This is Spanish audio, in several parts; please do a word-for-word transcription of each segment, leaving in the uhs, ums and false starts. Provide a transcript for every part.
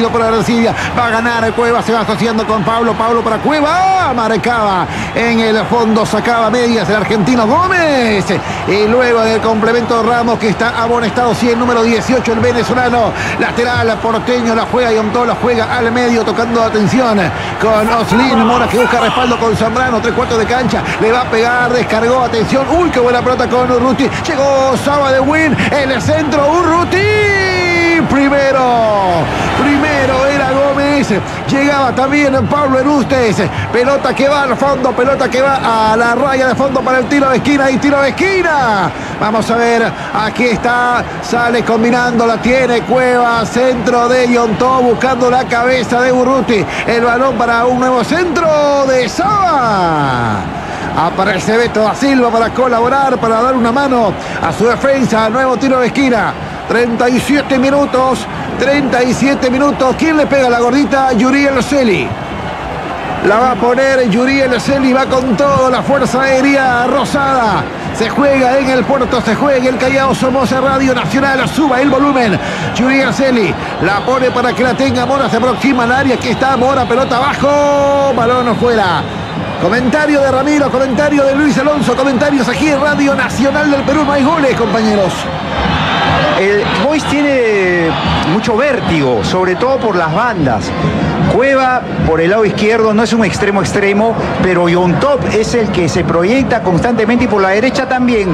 partido por Arancibia. Va a ganar Cueva, se va asociando con Pablo. Pablo para Cueva. Marcaba en el fondo, sacaba medias el argentino Gómez. Y luego del complemento Ramos, que está amonestado, sí, el número dieciocho, el venezolano. Lateral porteño, la juega y Ontó la juega al medio, tocando atención con Oslin. Mora que busca respaldo con Zambrano, tres cuartos de cancha. Le va a pegar, descargó, atención. Uy, qué buena pelota con Urruti. Llegó Saba de Win, en el centro Urruti. Primero, primero era Gómez. Llegaba también Pablo Erustes. Pelota que va al fondo, pelota que va a la raya de fondo para el tiro de esquina y tiro de esquina. Vamos a ver, aquí está, sale combinando, la tiene Cueva, centro de Yontó, buscando la cabeza de Urruti. El balón para un nuevo centro de Saba. Aparece Beto da Silva para colaborar, para dar una mano a su defensa. Nuevo tiro de esquina. treinta y siete minutos. treinta y siete minutos. ¿Quién le pega la gordita? Yuriel Celi. La va a poner Yuriel Celi. Va con todo, la fuerza aérea rosada. Se juega en el puerto, se juega en el Callao. Somos Radio Nacional. Suba el volumen. Yuriel Celi la pone para que la tenga Mora. Se aproxima al área. Aquí está Mora. Pelota abajo. Balón fuera. Comentario de Ramiro, comentario de Luis Alonso, comentarios aquí en Radio Nacional del Perú. No hay goles, compañeros. El Boys tiene mucho vértigo, sobre todo por las bandas. Cueva por el lado izquierdo no es un extremo extremo, pero Yontó es el que se proyecta constantemente y por la derecha también.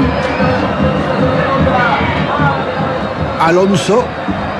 Alonso.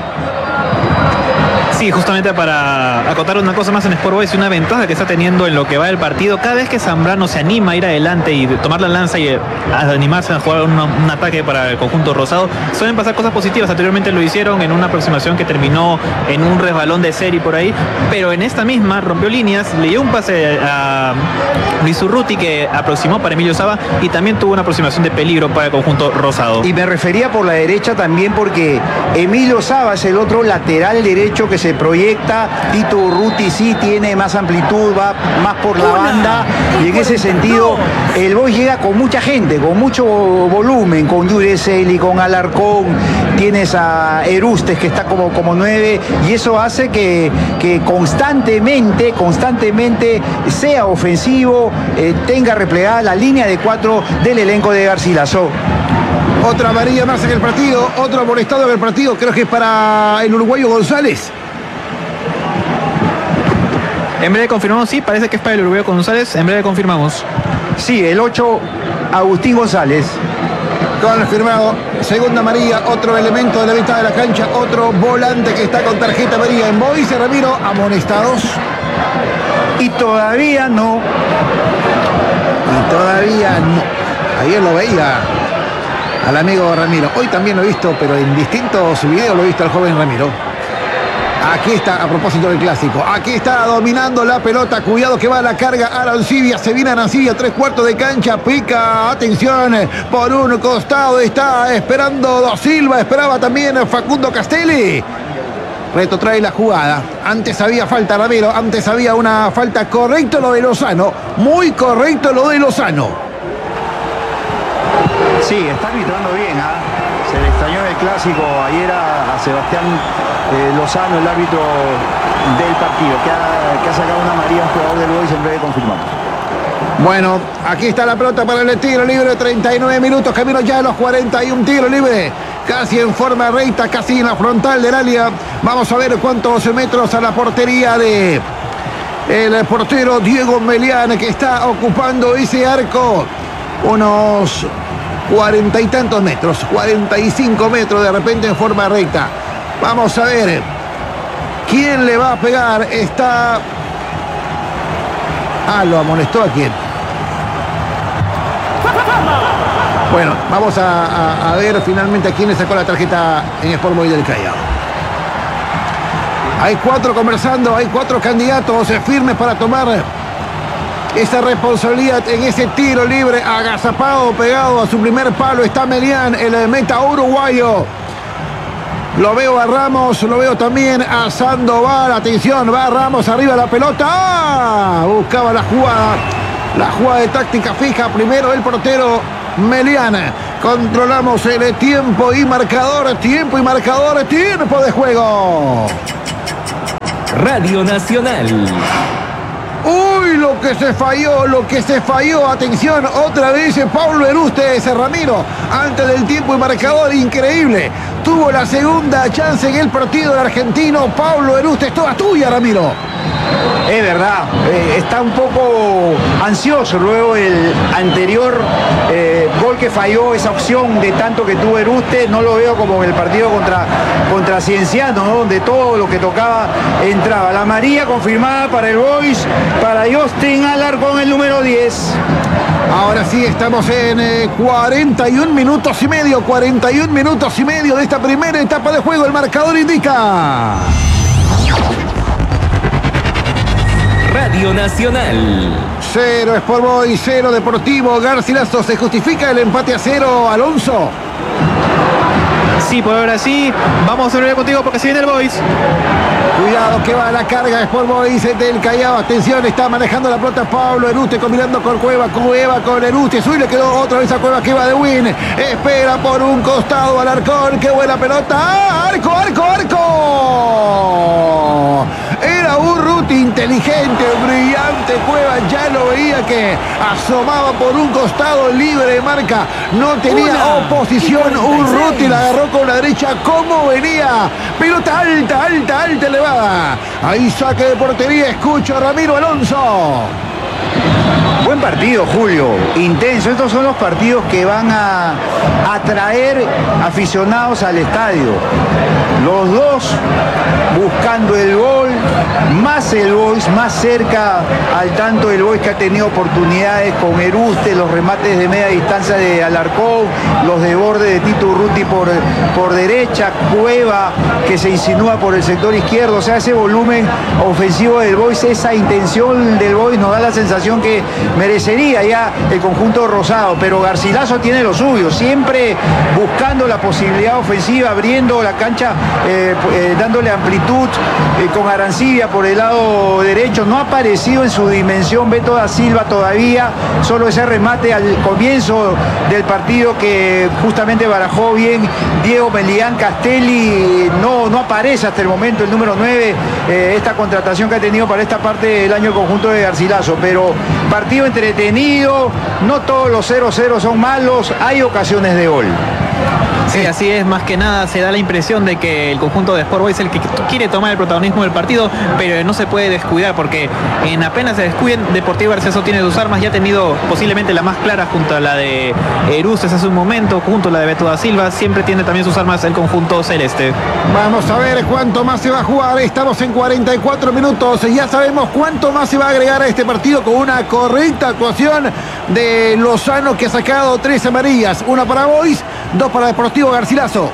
Sí, justamente para acotar una cosa más en Sport Boys, una ventaja que está teniendo en lo que va del partido. Cada vez que Zambrano se anima a ir adelante y tomar la lanza y a animarse a jugar un, un ataque para el conjunto rosado, suelen pasar cosas positivas. Anteriormente lo hicieron en una aproximación que terminó en un resbalón de serie por ahí, pero en esta misma rompió líneas, le dio un pase a Luis Urruti que aproximó para Emilio Saba y también tuvo una aproximación de peligro para el conjunto rosado. Y me refería por la derecha también porque Emilio Saba es el otro lateral derecho que se proyecta. Tito Urruti sí tiene más amplitud, va más por la banda y en ese sentido el Boys llega con mucha gente, con mucho volumen, con Yuriel Celi, con Alarcón, tienes a Erustes que está como, como nueve y eso hace que, que constantemente, constantemente sea ofensivo, eh, tenga replegada la línea de cuatro del elenco de Garcilaso. Otra amarilla más en el partido, otro amonestado en el partido, creo que es para el uruguayo González. En breve confirmamos, sí, parece que es para el uruguayo González, en breve confirmamos. Sí, el ocho, Agustín González. Confirmado, segunda amarilla, otro elemento de la mitad de la cancha, otro volante que está con tarjeta amarilla en Boys. Ramiro, amonestados. Y todavía no. Y todavía no. Ayer lo veía al amigo Ramiro. Hoy también lo he visto, pero en distintos videos lo he visto al joven Ramiro. Aquí está, a propósito del clásico. Aquí está dominando la pelota. Cuidado que va a la carga Arancibia. Se viene Arancibia, tres cuartos de cancha. Pica, atención. Por un costado está esperando Da Silva. Esperaba también Facundo Castelli. Retrotrae la jugada. Antes había falta, Ramiro. Antes había una falta. Correcto lo de Lozano. Muy correcto lo de Lozano. Sí, está arbitrando bien, ¿eh? Se le extrañó en el clásico ayer a, a Sebastián eh, Lozano, el árbitro del partido, que ha, que ha sacado una amarilla a un jugador del Boys, en breve confirmado. Bueno, aquí está la pelota para el tiro libre, treinta y nueve minutos, camino ya a los cuarenta y un tiro libre, casi en forma recta, casi en la frontal del área. Vamos a ver cuántos metros a la portería de el portero Diego Melián, que está ocupando ese arco. Unos cuarenta y tantos metros, cuarenta y cinco metros de repente en forma recta. Vamos a ver quién le va a pegar. Está... Ah, lo amonestó a quién. Bueno, vamos a, a, a ver finalmente a quién le sacó la tarjeta en Sport Boys del Callao. Hay cuatro conversando, hay cuatro candidatos firmes para tomar esa responsabilidad en ese tiro libre. Agazapado, pegado a su primer palo está Melián, el meta uruguayo. Lo veo a Ramos, lo veo también a Sandoval. Atención, va Ramos arriba de la pelota. ¡Ah! Buscaba la jugada, la jugada de táctica fija. Primero el portero Melián. Controlamos el tiempo y marcador, tiempo y marcador, tiempo de juego. Radio Nacional. Uy, lo que se falló, lo que se falló. Atención, otra vez Pablo Erustes, Ramiro, antes del tiempo y marcador, increíble. Tuvo la segunda chance en el partido del argentino Pablo Erustes. Toda tuya, Ramiro. Es verdad, eh, está un poco ansioso luego el anterior eh, gol que falló, esa opción de tanto que tuvo Erustes. No lo veo como en el partido contra, contra Cienciano, ¿no? Donde todo lo que tocaba entraba. La amarilla confirmada para el Boys, para Justin Alarcón, el número diez. Ahora sí, estamos en eh, cuarenta y un minutos y medio, cuarenta y un minutos y medio de esta primera etapa de juego. El marcador indica... Radio Nacional. Cero Sport Boys, cero Deportivo Garcilaso. ¿Se justifica el empate a cero, Alonso? Sí, por ahora sí. Vamos a ver contigo porque se viene el Boys. Cuidado que va la carga Sport Boys del Callao. Atención, está manejando la pelota Pablo Erustes combinando con Cueva. Cueva con Erustes. Uy, le quedó otra vez a Cueva que va de win. Espera por un costado Alarcón. Qué buena pelota. ¡Ah! ¡Arco, arco, arco! Era Urruti inteligente, brillante. Cueva ya lo veía que asomaba por un costado libre de marca. No tenía Una, oposición. Urruti la agarró con la derecha. ¿Cómo venía? Pelota alta, alta, alta, elevada. Ahí saque de portería. Escucho a Ramiro Alonso. Buen partido, Julio, intenso. Estos son los partidos que van a atraer aficionados al estadio. Los dos buscando el gol, más el Boys, más cerca al tanto el Boys, que ha tenido oportunidades con Erustes, los remates de media distancia de Alarcón, los de borde de Tito Urruti por, por derecha, Cueva que se insinúa por el sector izquierdo. O sea, ese volumen ofensivo del Boys, esa intención del Boys nos da la sensación que merecería ya el conjunto rosado, pero Garcilaso tiene lo suyo, siempre buscando la posibilidad ofensiva, abriendo la cancha, eh, eh, dándole amplitud, eh, con Arancibia por el lado derecho. No ha aparecido en su dimensión Beto da Silva todavía, solo ese remate al comienzo del partido que justamente barajó bien Diego Melián. Castelli no, no aparece hasta el momento, el número nueve, eh, esta contratación que ha tenido para esta parte del año el conjunto de Garcilaso, pero partido entretenido, no todos los cero cero son malos, hay ocasiones de gol. Sí, así es, más que nada se da la impresión de que el conjunto de Sport Boys es el que quiere tomar el protagonismo del partido, pero no se puede descuidar porque en apenas se descuiden, Deportivo Garcilaso tiene sus armas, ya ha tenido posiblemente la más clara junto a la de Erustes hace un momento, junto a la de Beto da Silva, siempre tiene también sus armas el conjunto celeste. Vamos a ver cuánto más se va a jugar, estamos en cuarenta y cuatro minutos, ya sabemos cuánto más se va a agregar a este partido con una correcta actuación de Lozano, que ha sacado tres amarillas, una para Boys, dos para Deportivo Garcilaso.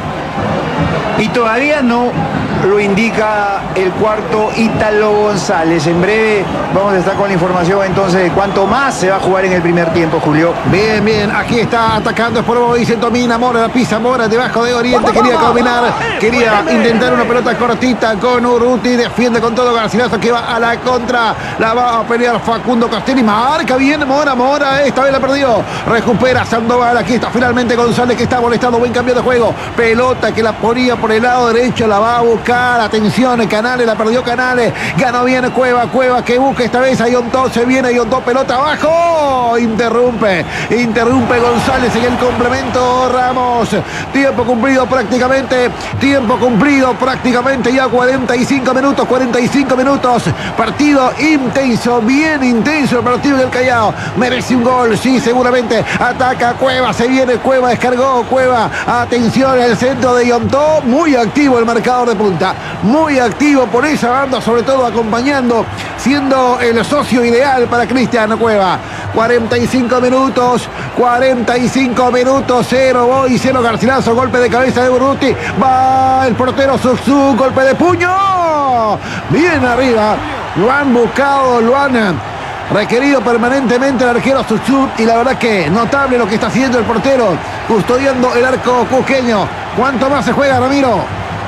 Y todavía no lo indica el cuarto Ítalo González. En breve vamos a estar con la información entonces de cuánto más se va a jugar en el primer tiempo, Julio. Bien, bien, aquí está atacando Sport Boys, domina Mora, la pisa Mora debajo de Oriente, quería combinar, quería intentar una pelota cortita con Urruti, defiende con todo Garcilaso que va a la contra, la va a pelear Facundo Castelli, marca bien Mora, Mora, esta vez la perdió, recupera Sandoval, aquí está finalmente González que está molestando, buen cambio de juego, pelota que la ponía por el lado derecho, la va a buscar. Atención, Canales, la perdió Canales, ganó bien Cueva, Cueva que busca esta vez a Yontó, se viene Yontó, pelota abajo, interrumpe, interrumpe González en el complemento, Ramos, tiempo cumplido prácticamente, tiempo cumplido prácticamente, ya cuarenta y cinco minutos, cuarenta y cinco minutos, partido intenso, bien intenso el partido del Callao, merece un gol, sí, seguramente, ataca Cueva, se viene Cueva, descargó Cueva, atención, el centro de Yontó, muy activo el marcador de punta. Muy activo por esa banda, sobre todo acompañando, siendo el socio ideal para Cristiano Cueva. cuarenta y cinco minutos, cuarenta y cinco minutos, cero Boys, cero Garcilaso, golpe de cabeza de Urruti, va el portero Suxu, golpe de puño, bien arriba, lo han buscado, lo han requerido permanentemente el arquero Suxu, y la verdad que notable lo que está haciendo el portero, custodiando el arco cusqueño. ¿Cuánto más se juega, Ramiro?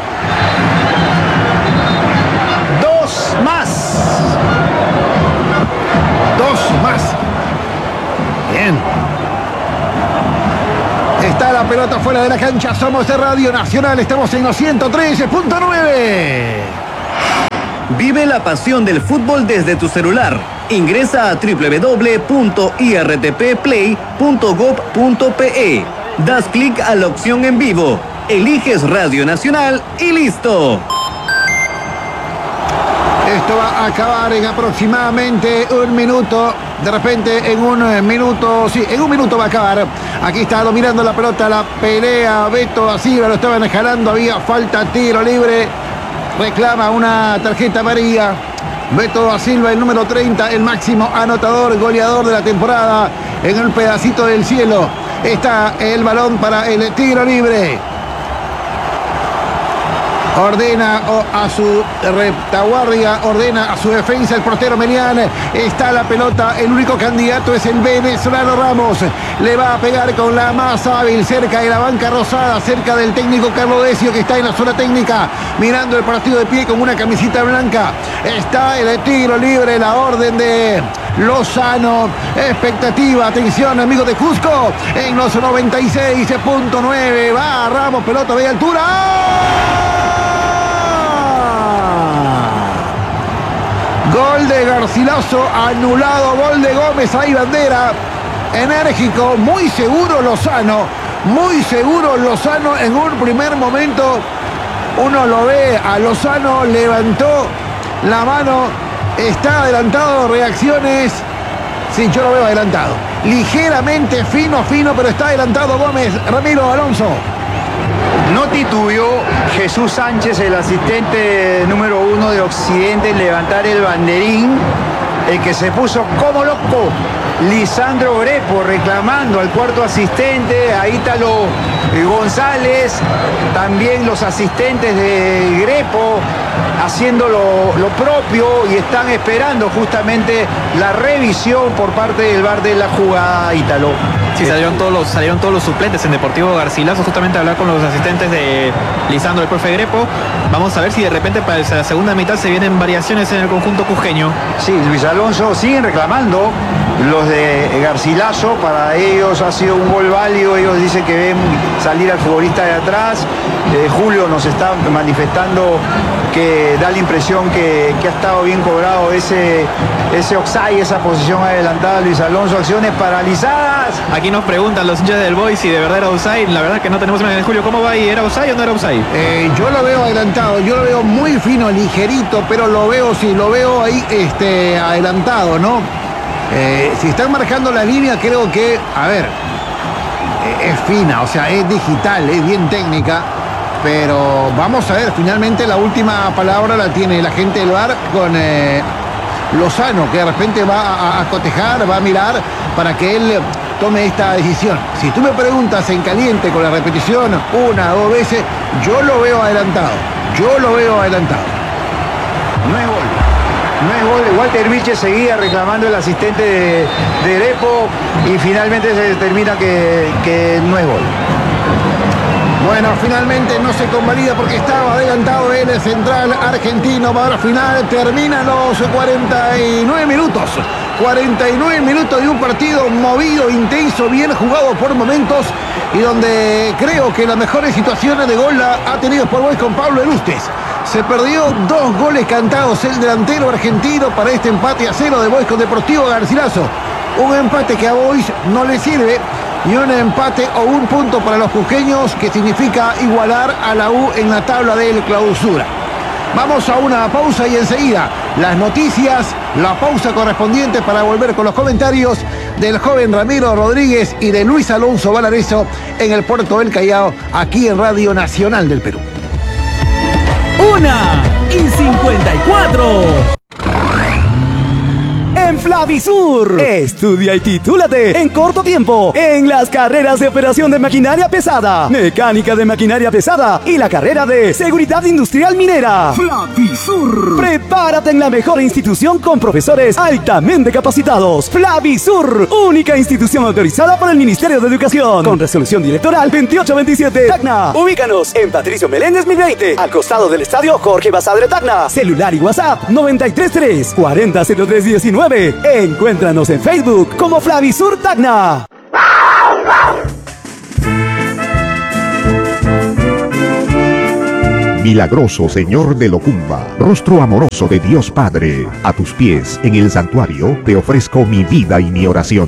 Más. Dos más. Bien. Está la pelota fuera de la cancha. Somos de Radio Nacional. Estamos en los ciento trece punto nueve. Vive la pasión del fútbol desde tu celular. Ingresa a doble u doble u doble u punto i r t p play punto gob punto p e. Das clic a la opción en vivo. Eliges Radio Nacional y listo. Esto va a acabar en aproximadamente un minuto. De repente en un minuto, sí, en un minuto va a acabar. Aquí está dominando la pelota, la pelea Beto da Silva, lo estaban jalando, había falta, tiro libre. Reclama una tarjeta amarilla. Beto da Silva, el número treinta, el máximo anotador, goleador de la temporada. En el pedacito del cielo está el balón para el tiro libre. Ordena a su retaguardia, ordena a su defensa el portero Melián. Está la pelota, el único candidato es el venezolano Ramos. Le va a pegar con la más hábil cerca de la banca rosada, cerca del técnico Carlos Decio, que está en la zona técnica, mirando el partido de pie con una camisita blanca. Está el tiro libre, la orden de Lozano. Expectativa, atención amigos de Cusco, en los noventa y seis punto nueve. Va Ramos, pelota de altura. Gol de Garcilaso, anulado, gol de Gómez, ahí bandera, enérgico, muy seguro Lozano, muy seguro Lozano en un primer momento, uno lo ve a Lozano, levantó la mano, está adelantado, reacciones, sí, yo lo veo adelantado, ligeramente, fino, fino, pero está adelantado Gómez. Ramiro Alonso. No titubeó Jesús Sánchez, el asistente número uno de Occidente, en levantar el banderín. El que se puso como loco, Lisandro Grepo, reclamando al cuarto asistente, a Ítalo González, también los asistentes de Grepo haciendo lo, lo propio, y están esperando justamente la revisión por parte del V A R de la jugada, Ítalo. Sí, salieron todos los, salieron todos los suplentes en Deportivo Garcilaso justamente a hablar con los asistentes de Lisandro, el profe Grepo. Vamos a ver si de repente para la segunda mitad se vienen variaciones en el conjunto cusqueño. Sí, Luis Alonso, siguen reclamando los de Garcilaso. Para ellos ha sido un gol válido. Ellos dicen que ven salir al futbolista de atrás. eh, Julio nos está manifestando que da la impresión que, que ha estado bien cobrado ese, ese offside, esa posición adelantada. Luis Alonso, acciones paralizadas. Aquí nos preguntan los hinchas del Boys si de verdad era offside. La verdad que no tenemos imagen de Julio. ¿Cómo va ahí? ¿Era offside o no era offside? Eh, yo lo veo adelantado, yo lo veo muy fino, ligerito, pero lo veo, sí, lo veo ahí este, adelantado, ¿no? Eh, si están marcando la línea, creo que, a ver, eh, es fina, o sea, es digital, es bien técnica, pero vamos a ver, finalmente la última palabra la tiene la gente del V A R con eh, Lozano, que de repente va a, a cotejar, va a mirar para que él tome esta decisión. Si tú me preguntas en caliente con la repetición una o dos veces, yo lo veo adelantado, yo lo veo adelantado. No es gol. No es gol. Walter Vilches seguía reclamando el asistente de, de Grepo, y finalmente se determina que, que no es gol. Bueno, finalmente no se convalida porque estaba adelantado el central argentino. Ahora final, terminan los cuarenta y nueve minutos. cuarenta y nueve minutos de un partido movido, intenso, bien jugado por momentos, y donde creo que las mejores situaciones de gol la ha tenido Sport Boys con Pablo Elustes. Se perdió dos goles cantados el delantero argentino para este empate a cero de Boys con Deportivo Garcilaso. Un empate que a Boys no le sirve, y un empate o un punto para los cusqueños, que significa igualar a la U en la tabla del clausura. Vamos a una pausa y enseguida las noticias, la pausa correspondiente para volver con los comentarios del joven Ramiro Rodríguez y de Luis Alonso Valareso en el puerto del Callao, aquí en Radio Nacional del Perú. Una y cincuenta y cuatro. En Flavisur, estudia y titúlate en corto tiempo en las carreras de operación de maquinaria pesada, mecánica de maquinaria pesada y la carrera de seguridad industrial minera. Flavisur. Prepárate en la mejor institución con profesores altamente capacitados. Flavisur, única institución autorizada por el Ministerio de Educación, con resolución directoral veintiocho veintisiete. Tacna. Ubícanos en Patricio Meléndez mil veinte, al costado del estadio Jorge Basadre Tacna. Celular y WhatsApp noventa y tres tres cuarenta cero tres diecinueve. Encuéntranos en Facebook como Flavisur Tacna. Milagroso Señor de Locumba, rostro amoroso de Dios Padre, a tus pies en el santuario te ofrezco mi vida y mi oración.